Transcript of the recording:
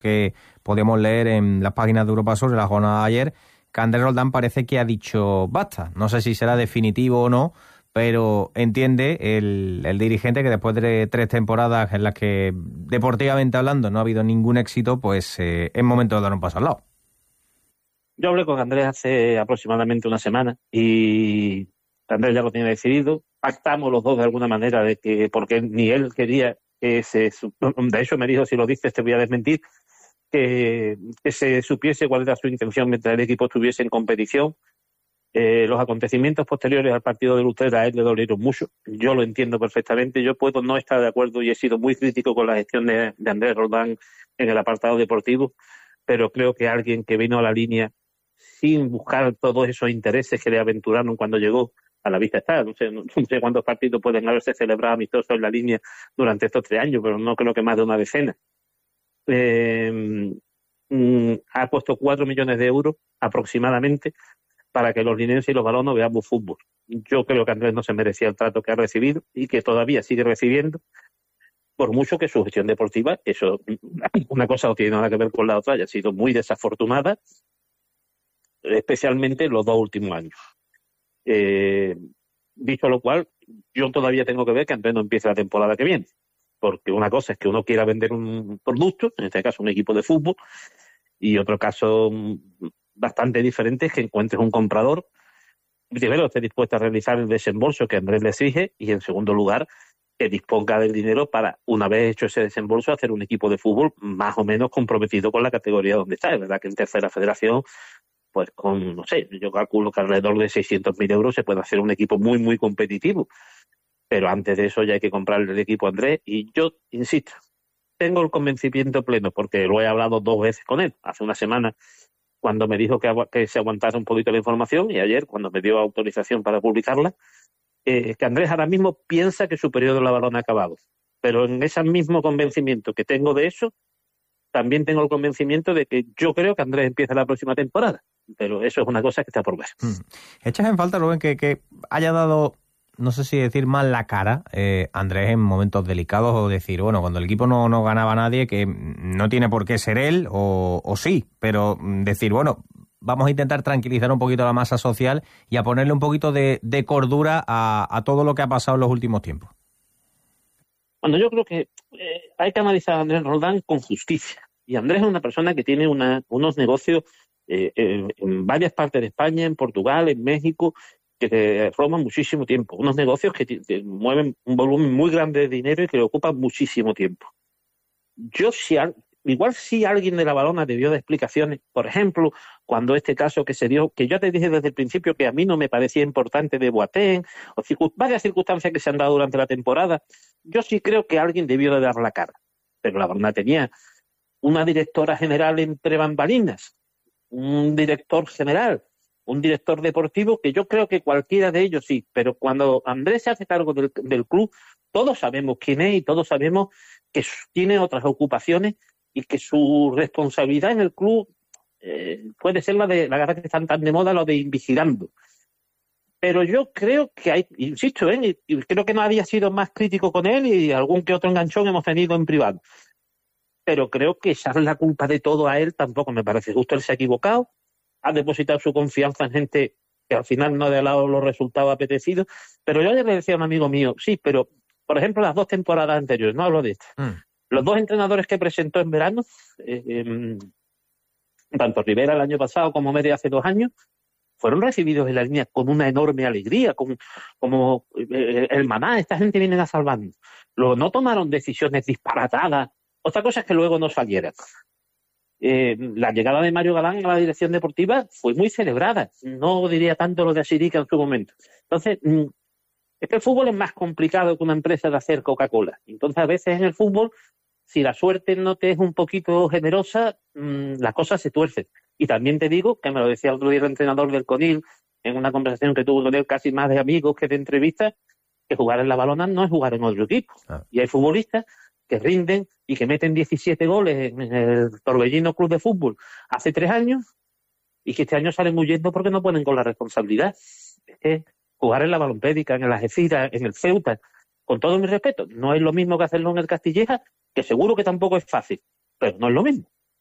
que podíamos leer en las páginas de Europa Sur en la jornada de ayer, que Andrés Roldán parece que ha dicho basta. No sé si será definitivo o no, pero entiende el dirigente que después de 3 temporadas en las que, deportivamente hablando, no ha habido ningún éxito, pues es momento de dar un paso al lado. Yo hablé con Andrés hace aproximadamente una semana y Andrés ya lo tiene decidido. Pactamos los dos de alguna manera de que, porque ni él quería que de hecho me dijo, si lo dices te voy a desmentir, que se supiese cuál era su intención mientras el equipo estuviese en competición. Los acontecimientos posteriores al partido de Utrera a él le dolieron mucho. Yo lo entiendo perfectamente. Yo puedo no estar de acuerdo y he sido muy crítico con la gestión de Andrés Roldán en el apartado deportivo, pero creo que alguien que vino a la línea sin buscar todos esos intereses que le aventuraron cuando llegó, a la vista está, no sé cuántos partidos pueden haberse celebrado amistosos en la línea durante estos 3 años, pero no creo que más de una decena. Ha puesto 4 millones de euros aproximadamente para que los linenses y los balones veamos fútbol. Yo creo que Andrés no se merecía el trato que ha recibido y que todavía sigue recibiendo, por mucho que su gestión deportiva, eso, una cosa no tiene nada que ver con la otra, haya sido muy desafortunada, especialmente en los 2 últimos años. Dicho lo cual, yo todavía tengo que ver que Andrés no empiece la temporada que viene, porque una cosa es que uno quiera vender un producto, en este caso un equipo de fútbol, y otro caso bastante diferente es que encuentres un comprador, primero esté dispuesto a realizar el desembolso que Andrés le exige, y en segundo lugar que disponga del dinero para, una vez hecho ese desembolso, hacer un equipo de fútbol más o menos comprometido con la categoría donde está. Es verdad que en tercera federación, pues con, no sé, yo calculo que alrededor de 600.000 euros se puede hacer un equipo muy, muy competitivo. Pero antes de eso ya hay que comprarle el equipo a Andrés, y yo, insisto, tengo el convencimiento pleno, porque lo he hablado 2 veces con él, hace una semana, cuando me dijo que se aguantase un poquito la información, y ayer, cuando me dio autorización para publicarla, que Andrés ahora mismo piensa que su periodo laboral ha acabado. Pero en ese mismo convencimiento que tengo de eso, también tengo el convencimiento de que yo creo que Andrés empieza la próxima temporada. Pero eso es una cosa que está por ver. ¿Echas en falta, Rubén, que haya dado, no sé si decir más la cara, Andrés, en momentos delicados, o decir, bueno, cuando el equipo no ganaba a nadie, que no tiene por qué ser él, o sí, pero decir, bueno, vamos a intentar tranquilizar un poquito la masa social y a ponerle un poquito de cordura a todo lo que ha pasado en los últimos tiempos? Bueno, yo creo que hay que analizar a Andrés Roldán con justicia. Y Andrés es una persona que tiene unos negocios en varias partes de España, en Portugal, en México, que te roban muchísimo tiempo. Unos negocios que mueven un volumen muy grande de dinero y que le ocupan muchísimo tiempo. Igual si alguien de la Balona debió de explicaciones, por ejemplo, cuando este caso que se dio, que yo te dije desde el principio que a mí no me parecía importante, de Boateng, o varias circunstancias que se han dado durante la temporada, yo sí creo que alguien debió de dar la cara. Pero la Balona tenía una directora general entre bambalinas, un director general, un director deportivo, que yo creo que cualquiera de ellos sí, pero cuando Andrés se hace cargo del club, todos sabemos quién es y todos sabemos que tiene otras ocupaciones y que su responsabilidad en el club puede ser la verdad que están tan de moda, lo de ir vigilando. Pero yo creo que hay, insisto, y creo que nadie ha sido más crítico con él, y algún que otro enganchón hemos tenido en privado. Pero creo que echarle la culpa de todo a él tampoco me parece justo. Él se ha equivocado, ha depositado su confianza en gente que al final no ha dado los resultados apetecidos. Pero yo ayer le decía a un amigo mío, sí, pero por ejemplo las 2 temporadas anteriores, no hablo de esta, los 2 entrenadores que presentó en verano, tanto Rivera el año pasado como Mede hace 2 años, fueron recibidos en la línea con una enorme alegría, como el maná, esta gente viene a salvarnos. Luego no tomaron decisiones disparatadas. Otra cosa es que luego no salieran. La llegada de Mario Galán a la dirección deportiva fue muy celebrada. No diría tanto lo de Asirica en su momento. Entonces, es que el fútbol es más complicado que una empresa de hacer Coca-Cola. Entonces, a veces en el fútbol, si la suerte no te es un poquito generosa, las cosas se tuercen. Y también te digo, que me lo decía el otro día el entrenador del Conil, en una conversación que tuvo con él casi más de amigos que de entrevistas, que jugar en la Balona no es jugar en otro equipo. Y hay futbolistas que rinden y que meten 17 goles en el Torbellino Club de Fútbol hace 3 años, y que este año salen huyendo porque no pueden con la responsabilidad. Es que jugar en la Balompédica, en el Algeciras, en el Ceuta, con todo mi respeto, no es lo mismo que hacerlo en el Castilleja, que seguro que tampoco es fácil, pero no es lo mismo.